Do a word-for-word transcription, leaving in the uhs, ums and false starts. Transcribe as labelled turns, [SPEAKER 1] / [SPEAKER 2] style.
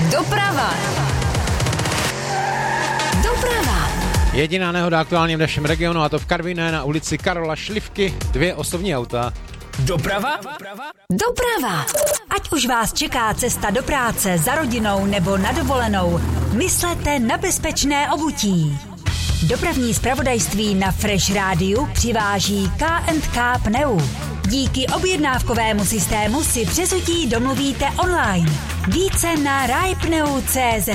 [SPEAKER 1] Doprava. Doprava.
[SPEAKER 2] Jediná nehoda aktuálně v našem regionu, a to v Karviné na ulici Karola Šlivky, dvě osobní auta.
[SPEAKER 3] Doprava?
[SPEAKER 1] Doprava. Ať už vás čeká cesta do práce, za rodinou nebo na dovolenou, myslete na bezpečné obutí. Dopravní zpravodajství na Fresh Rádiu přiváží K and K Pneu. Díky objednávkovému systému si přezutí domluvíte online. Více na rajpneu tečka cé zet.